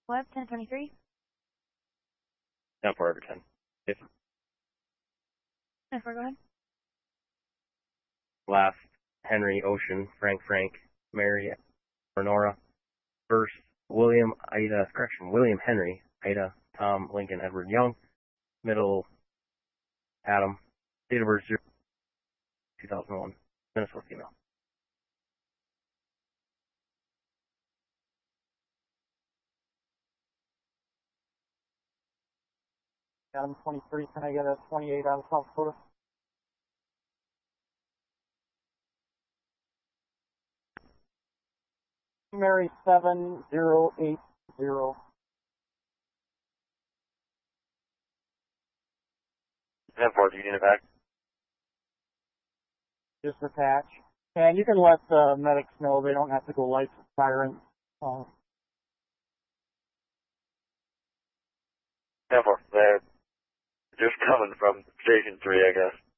Web 1023. 10-4/10. Yes. 10-4, go ahead. Last, Henry, Ocean, Frank, Mary, Nora. First, William Henry, Ida, Tom, Lincoln, Edward, Young. Middle, Adam. Date of birth 2001. Minnesota female. Adam 23, can I get a 28 out of South Dakota? Mary 7080. 10-4, do you need it back? Just attach. And you can let the medics know they don't have to go light siren. 10-4, they're just coming from Station 3, I guess.